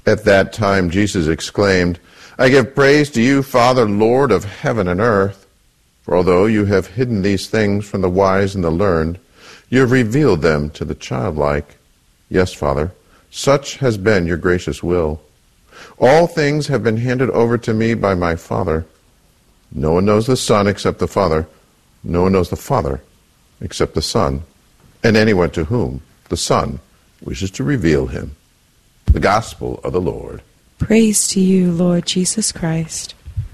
At that time Jesus exclaimed, I give praise to you, Father, Lord of heaven and earth, for although you have hidden these things from the wise and the learned, you have revealed them to the childlike. Yes, Father, such has been your gracious will. All things have been handed over to me by my Father. No one knows the Son except the Father. No one knows the Father except the Son, and anyone to whom the Son wishes to reveal him. The Gospel of the Lord. Praise to you, Lord Jesus Christ.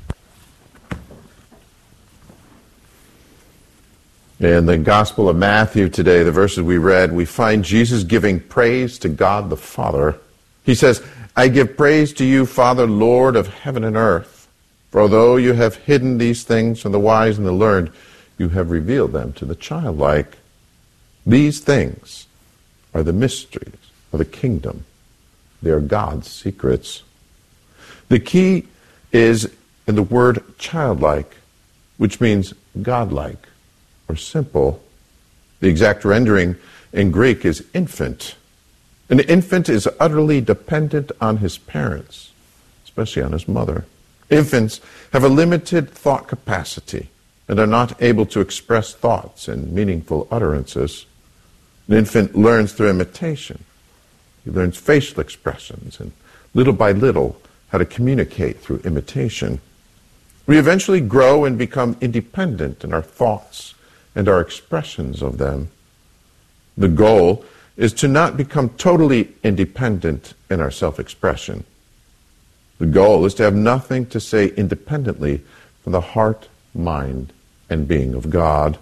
In the Gospel of Matthew today, the verses we read, we find Jesus giving praise to God the Father. He says, I give praise to you, Father, Lord of heaven and earth. For although you have hidden these things from the wise and the learned, you have revealed them to the childlike. These things are the mysteries of the kingdom. They are God's secrets. The key is in the word childlike, which means godlike or simple. The exact rendering in Greek is infant. An infant is utterly dependent on his parents, especially on his mother. Infants have a limited thought capacity and are not able to express thoughts in meaningful utterances. An infant learns through imitation. He learns facial expressions and little by little how to communicate through imitation. We eventually grow and become independent in our thoughts and our expressions of them. The goal is to not become totally independent in our self-expression. The goal is to have nothing to say independently from the heart, mind, and being of God.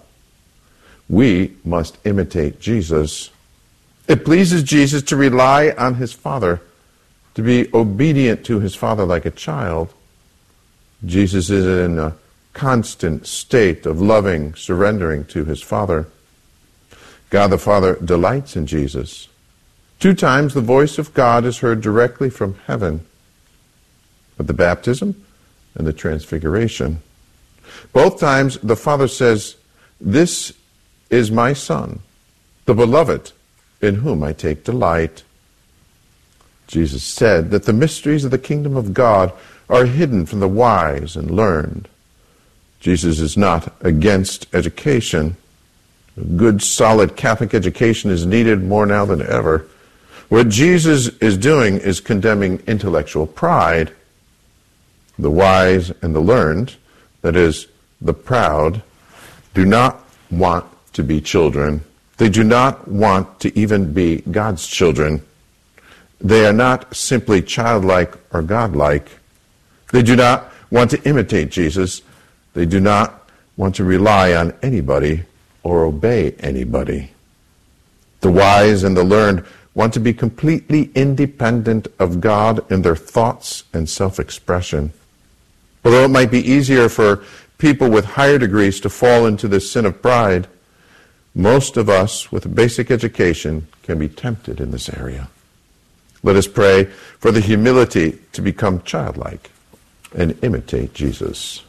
We must imitate Jesus. It pleases Jesus to rely on his Father, to be obedient to his Father like a child. Jesus is in a constant state of loving, surrendering to his Father. God the Father delights in Jesus. 2 times the voice of God is heard directly from heaven, at the baptism and the transfiguration. Both times the Father says, this is my Son, the beloved, in whom I take delight. Jesus said that the mysteries of the kingdom of God are hidden from the wise and learned. Jesus is not against education. A good, solid Catholic education is needed more now than ever. What Jesus is doing is condemning intellectual pride. The wise and the learned, that is, the proud, do not want to be children. They do not want to even be God's children. They are not simply childlike or godlike. They do not want to imitate Jesus. They do not want to rely on anybody or obey anybody. The wise and the learned want to be completely independent of God in their thoughts and self-expression. Although it might be easier for people with higher degrees to fall into the sin of pride, most of us with a basic education can be tempted in this area. Let us pray for the humility to become childlike and imitate Jesus.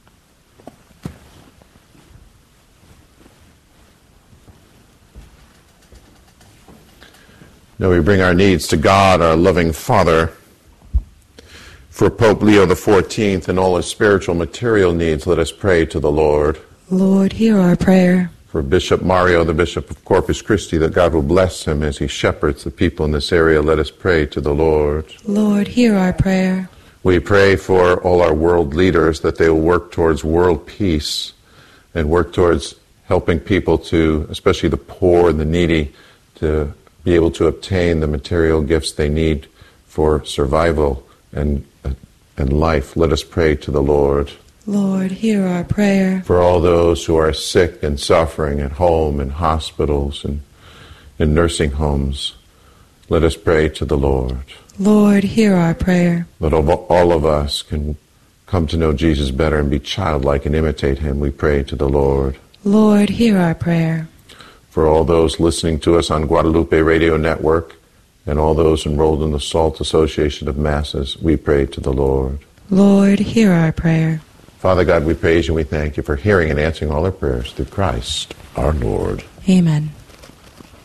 Now we bring our needs to God, our loving Father. For Pope Leo XIV and all his spiritual material needs, let us pray to the Lord. Lord, hear our prayer. For Bishop Mario, the Bishop of Corpus Christi, that God will bless him as he shepherds the people in this area, let us pray to the Lord. Lord, hear our prayer. We pray for all our world leaders that they will work towards world peace and work towards helping people to, especially the poor and the needy, to be able to obtain the material gifts they need for survival and life. Let us pray to the Lord. Lord, hear our prayer. For all those who are sick and suffering at home, in hospitals and in nursing homes, let us pray to the Lord. Lord, hear our prayer. That all of us can come to know Jesus better and be childlike and imitate him, we pray to the Lord. Lord, hear our prayer. For all those listening to us on Guadalupe Radio Network and all those enrolled in the SALT Association of Masses, we pray to the Lord. Lord, hear our prayer. Father God, we praise you and we thank you for hearing and answering all our prayers through Christ our Lord. Amen.